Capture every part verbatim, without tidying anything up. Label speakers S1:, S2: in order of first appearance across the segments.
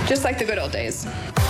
S1: just like the good old days.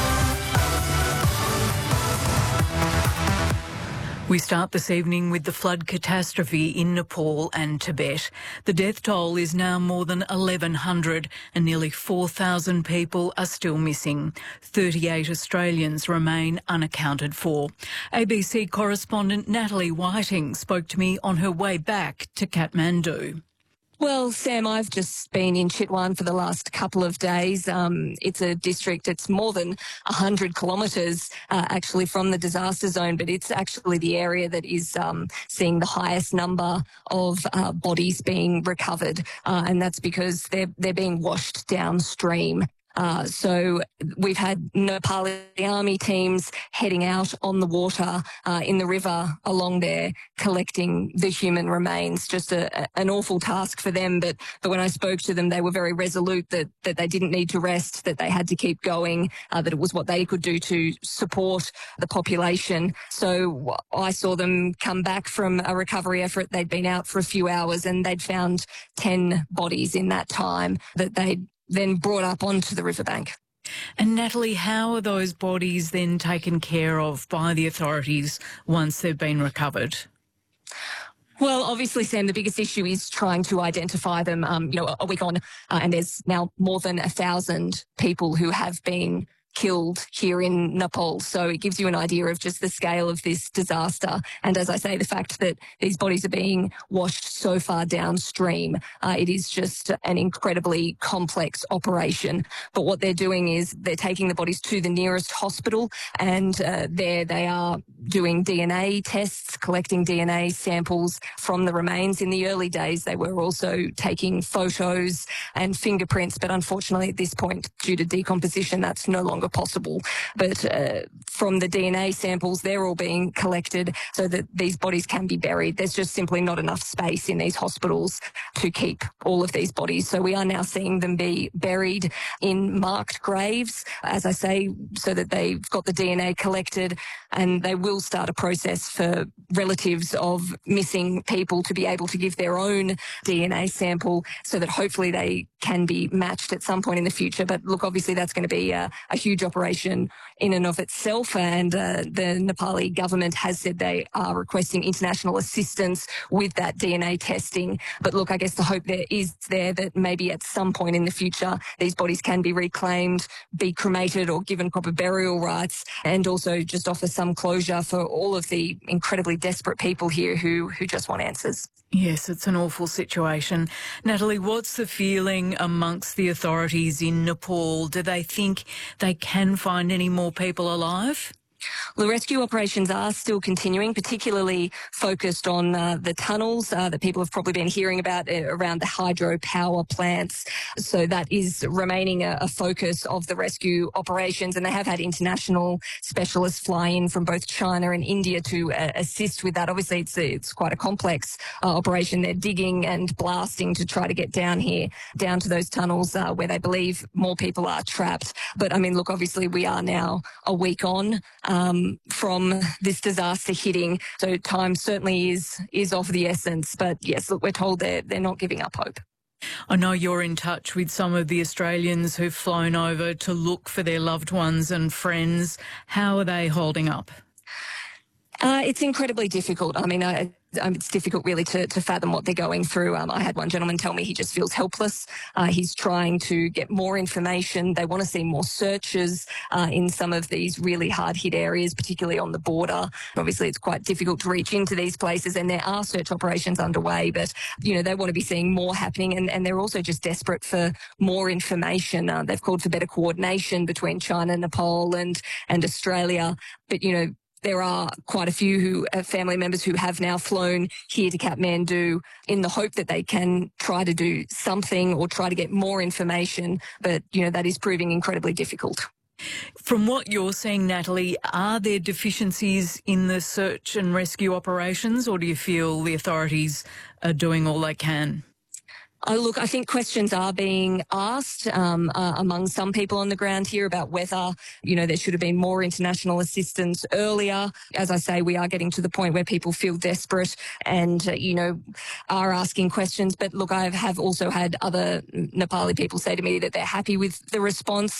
S2: We start this evening with the flood catastrophe in Nepal and Tibet. The death toll is now more than eleven hundred and nearly four thousand people are still missing. thirty-eight Australians remain unaccounted for. A B C correspondent Natalie Whiting spoke to me on her way back to Kathmandu.
S3: Well, Sam, I've just been in Chitwan for the last couple of days. Um, it's a district that's more than one hundred kilometres uh, actually from the disaster zone, but it's actually the area that is um, seeing the highest number of uh, bodies being recovered, uh, and that's because they're, they're being washed downstream. Uh, so we've had Nepali army teams heading out on the water uh, in the river along there, collecting the human remains. Just a, a, an awful task for them. But, but when I spoke to them, they were very resolute that, that they didn't need to rest, that they had to keep going, uh, that it was what they could do to support the population. So I saw them come back from a recovery effort. They'd been out for a few hours and they'd found ten bodies in that time that they'd then brought up onto the riverbank.
S2: And Natalie, how are those bodies then taken care of by the authorities once they've been recovered?
S3: Well, obviously, Sam, the biggest issue is trying to identify them. Um, you know, a week on, uh, and there's now more than a thousand people who have been killed here in Nepal. So it gives you an idea of just the scale of this disaster. And as I say, the fact that these bodies are being washed so far downstream, uh, it is just an incredibly complex operation. But what they're doing is they're taking the bodies to the nearest hospital, and uh, there they are doing D N A tests, collecting D N A samples from the remains. In the early days, they were also taking photos and fingerprints, but unfortunately at this point, due to decomposition, that's no longer possible. But uh, from the D N A samples, they're all being collected so that these bodies can be buried. There's just simply not enough space in these hospitals to keep all of these bodies. So we are now seeing them be buried in marked graves, as I say, so that they've got the D N A collected, and they will start a process for relatives of missing people to be able to give their own D N A sample so that hopefully they can be matched at some point in the future. But look, obviously that's going to be a, a huge operation in and of itself, and uh, the Nepali government has said they are requesting international assistance with that D N A testing. But look, I guess the hope there is there that maybe at some point in the future these bodies can be reclaimed, be cremated or given proper burial rights, and also just offer some closure for all of the incredibly desperate people here who, who just want answers.
S2: Yes, it's an awful situation. Natalie, what's the feeling amongst the authorities in Nepal? Do they think they can find any more people alive?
S3: The rescue operations are still continuing, particularly focused on uh, the tunnels uh, that people have probably been hearing about uh, around the hydropower plants. So that is remaining a, a focus of the rescue operations, and they have had international specialists fly in from both China and India to uh, assist with that. Obviously, it's, it's quite a complex uh, operation. They're digging and blasting to try to get down here, down to those tunnels uh, where they believe more people are trapped. But, I mean, look, obviously we are now a week on Um, from this disaster hitting. So time certainly is is of the essence. But yes, look, we're told they're, they're not giving up hope.
S2: I know you're in touch with some of the Australians who've flown over to look for their loved ones and friends. How are they holding up?
S3: Uh, it's incredibly difficult. I mean, I, Um, it's difficult really to, to fathom what they're going through. Um, I had one gentleman tell me he just feels helpless. Uh, he's trying to get more information. They want to see more searches uh, in some of these really hard-hit areas, particularly on the border. Obviously, it's quite difficult to reach into these places, and there are search operations underway, but, you know, they want to be seeing more happening, and, and they're also just desperate for more information. Uh, they've called for better coordination between China, Nepal and, and Australia. But, you know, there are quite a few who have family members who have now flown here to Kathmandu in the hope that they can try to do something or try to get more information. But, you know, that is proving incredibly difficult.
S2: From what you're seeing, Natalie, are there deficiencies in the search and rescue operations, or do you feel the authorities are doing all they can?
S3: Oh, look, I think questions are being asked um, uh, among some people on the ground here about whether, you know, there should have been more international assistance earlier. As I say, we are getting to the point where people feel desperate and, uh, you know, are asking questions. But look, I have also had other Nepali people say to me that they're happy with the response.